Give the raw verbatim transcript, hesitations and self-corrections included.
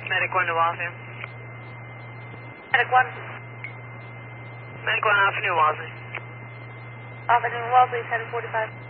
Medic one to Waltham. Medic one. Medic one, Avenue Waltham. Avenue Wellesley, ten forty-five.